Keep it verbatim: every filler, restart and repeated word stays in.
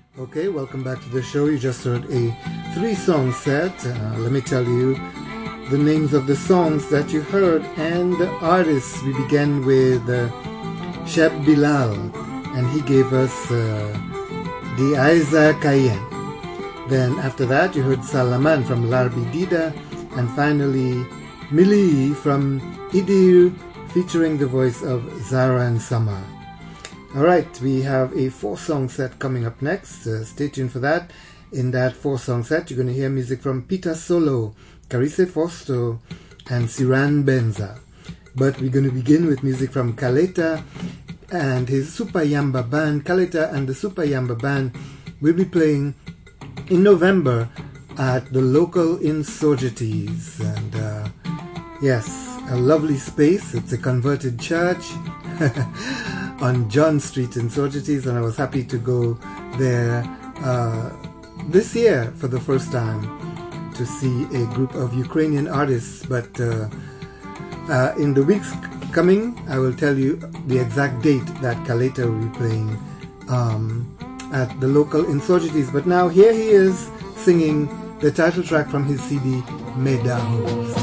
Okay, welcome back to the show. You just heard a three-song set. Uh, let me tell you the names of the songs that you heard and the artists. We began with uh, Sheb Bilal, and he gave us uh, the Aiza Kayen. Then after that, you heard Salaman from Larbi Dida, and finally Mili from Idir, featuring the voice of Zara and Sama. Alright, we have a four-song set coming up next. Uh, stay tuned for that. In that four-song set, you're going to hear music from Peter Solo, Carise Fosto, and Siran Benza. But we're going to begin with music from Kaleta and his Super Yamba Band. Kaleta and the Super Yamba Band will be playing in November at the local Insurgentes. And uh, yes, a lovely space. It's a converted church on John Street in Insurgentes, and I was happy to go there uh, this year for the first time to see a group of Ukrainian artists. But uh, uh, in the weeks coming, I will tell you the exact date that Kaleta will be playing um, at the local Insurgentes. But now here he is singing the title track from his C D, Medahos.